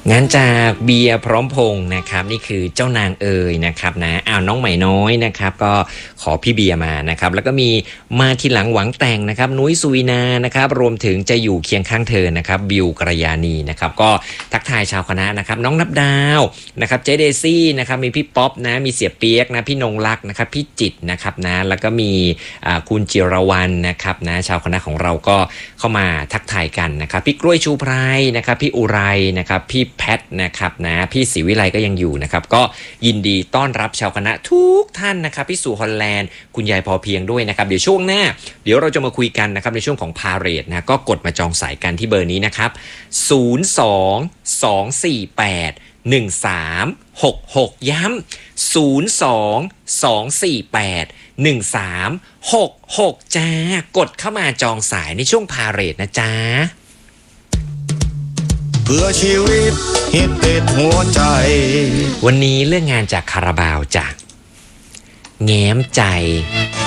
งานจากเบียร์พร้อมพงษ์นะครับนี่คือเจ้านางเอ๋ยนะครับนะน้องใหม่น้อยนะครับก็ขอพี่เบียร์มานะครับแล้วก็มีมาทีหลังหวังแต่งนะครับนุ้ยสุวินานะครับรวมถึงจะอยู่เคียงข้างเธอนะครับบิวกระยานีนะครับก็ทักทายชาวคณะนะครับน้องนับดาวนะครับเจเดซี่นะครับมีพี่ป๊อปนะมีเสียเปียกนะพี่นงลักษ์นะครับพี่จิตรนะครับนะแล้วก็มีคุณจิรวรรณนะครับนะชาวคณะของเราก็เข้ามาทักทายกันนะครับพี่กล้วยชูไพรนะครับพี่อุไรนะครับพี่แพทนะครับนะพี่ศรีวิไลก็ยังอยู่นะครับก็ยินดีต้อนรับชาวคณะทุกท่านนะครับพี่สู่ฮอลแลนด์คุณยายพอเพียงด้วยนะครับเดี๋ยวช่วงหน้าเดี๋ยวเราจะมาคุยกันนะครับในช่วงของพาเรดนะก็กดมาจองสายกันที่เบอร์นี้นะครับ02-248-1366ย้ำ02-248-1366จ้ากดเข้ามาจองสายในช่วงพาเรดนะจ๊ะเพื่อชีวิตฮิตติดหัวใจวันนี้เรื่องงานจากคาราบาวจ้ะแง้มใจ